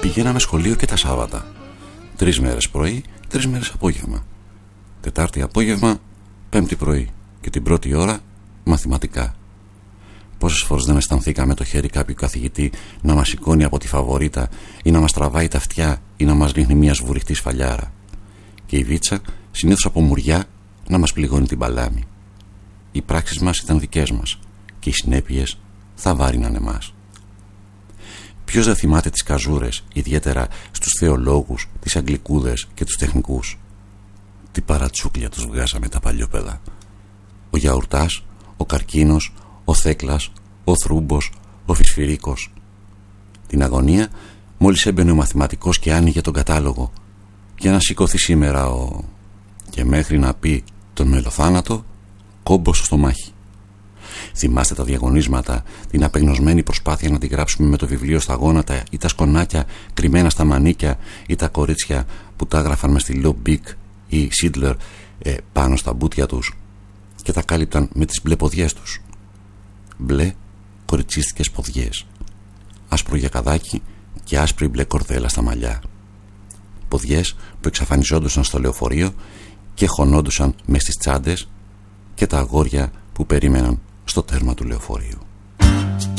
Πηγαίναμε σχολείο και τα Σάββατα. 3 μέρες πρωί, 3 μέρες απόγευμα. Τετάρτη απόγευμα, Πέμπτη πρωί. Και την πρώτη ώρα μαθηματικά. Πόσες φορές δεν αισθανθήκαμε το χέρι κάποιου καθηγητή να μας σηκώνει από τη φαβορίτα ή να μας τραβάει τα αυτιά ή να μας ρίχνει μια σβουριχτή σφαλιάρα. Και η βίτσα, συνήθως από μουριά, να μας πληγώνει την παλάμη. Οι πράξεις μας ήταν δικές μας και οι συνέπειες θα βάριναν εμάς. Ποιος δεν θυμάται τις καζούρες, ιδιαίτερα στους θεολόγους, τις αγγλικούδες και τους τεχνικούς? Τι παρατσούκλια τους βγάζαμε τα παλιόπαιδα. Ο γιαουρτάς, ο καρκίνος, ο θέκλας, ο θρούμπος, ο φυσφυρίκος. Την αγωνία μόλις έμπαινε ο μαθηματικός και άνοιγε τον κατάλογο για να σηκωθεί σήμερα και μέχρι να πει τον μελοθάνατο, κόμπος στο στομάχι. Θυμάστε τα διαγωνίσματα, την απεγνωσμένη προσπάθεια να τη γράψουμε με το βιβλίο στα γόνατα ή τα σκονάκια κρυμμένα στα μανίκια ή τα κορίτσια που τα έγραφαν με στυλό Μπικ ή Σίτλερ πάνω στα μπουτια τους και τα κάλυπταν με τις μπλε ποδιές τους. Μπλε κοριτσίστικες ποδιές, άσπρο γιακαδάκι και άσπρη μπλε κορδέλα στα μαλλιά. Ποδιές που εξαφανιζόντουσαν στο λεωφορείο και χωνόντουσαν μες στις τσάντες και τα αγόρια που περίμεναν στο τέρμα του λεωφορείου.